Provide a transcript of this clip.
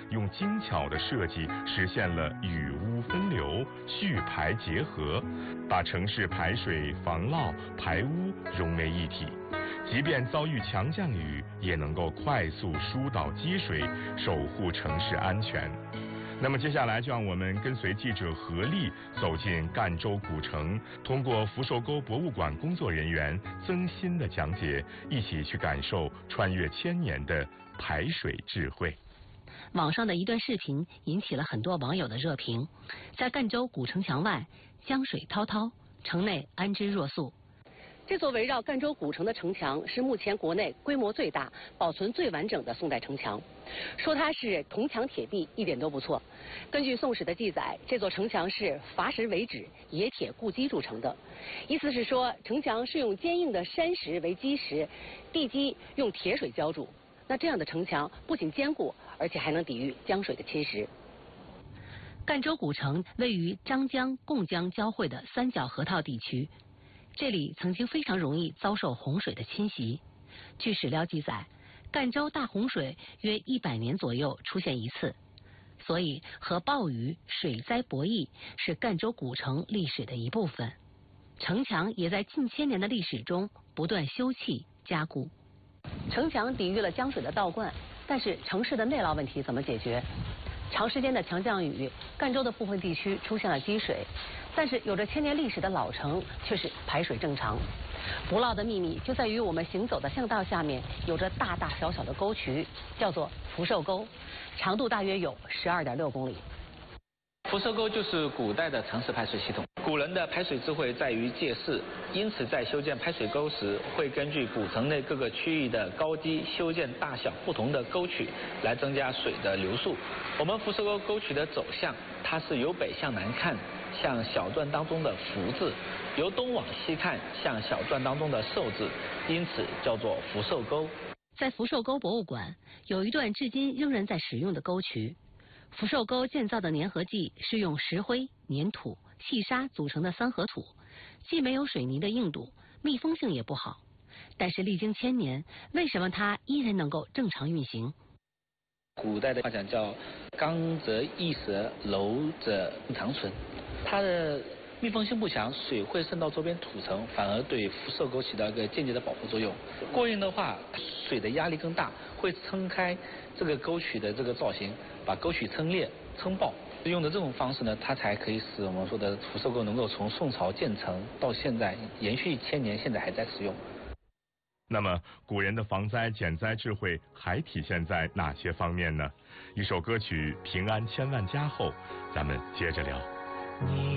用精巧的设计实现了雨污分流、蓄排结合，把城市排水、防涝、排污融为一体。即便遭遇强降雨，也能够快速疏导积水，守护城市安全。那么接下来就让我们跟随记者何丽走进赣州古城，通过福寿沟博物馆工作人员曾鑫的讲解，一起去感受穿越千年的排水智慧。 网上的一段视频引起了很多网友的热评。在赣州古城墙外，江水滔滔，城内安之若素。这座围绕赣州古城的城墙是目前国内规模最大、保存最完整的宋代城墙。说它是铜墙铁壁一点都不错。根据《宋史》的记载，这座城墙是伐石为纸、冶铁固基筑成的，意思是说城墙是用坚硬的山石为基石，地基用铁水浇筑。那这样的城墙不仅坚固，而且还能抵御江水的侵蚀。赣州古城位于张江、贡江交汇的三角河套地区。这里曾经非常容易遭受洪水的侵袭。据史料记载，赣州大洪水约100年左右出现一次，所以和暴雨、水灾博弈是赣州古城历史的一部分。城墙也在近千年的历史中不断修葺加固。城墙抵御了江水的倒灌，但是城市的内涝问题怎么解决？长时间的强降雨，赣州的部分地区出现了积水，但是有着千年历史的老城却是排水正常。不涝的秘密就在于我们行走的巷道下面有着大大小小的沟渠，叫做福寿沟，长度大约有12.6公里。 福寿沟就是古代的城市排水系统。古人的排水智慧在于借势，因此在修建排水沟时，会根据古城内各个区域的高低，修建大小不同的沟渠，来增加水的流速。我们福寿沟沟渠的走向，它是由北向南看，像小篆当中的福字；由东往西看，像小篆当中的寿字，因此叫做福寿沟。 在福寿沟博物馆，有一段至今仍然在使用的沟渠。福寿沟建造的粘合剂是用石灰、粘土、细沙组成的三合土，既没有水泥的硬度，密封性也不好。但是历经千年，为什么它依然能够正常运行？ 古代的话讲叫刚则易折，柔则长存。它的密封性不强，水会渗到周边土层，反而对福寿沟起到一个间接的保护作用。过硬的话，水的压力更大，会撑开这个沟渠的这个造型，把沟渠撑裂、撑爆。用的这种方式呢，它才可以使我们说的福寿沟能够从宋朝建成到现在延续1000年，现在还在使用。 那么，古人的防灾减灾智慧还体现在哪些方面呢？一首歌曲《平安千万家》后，咱们接着聊。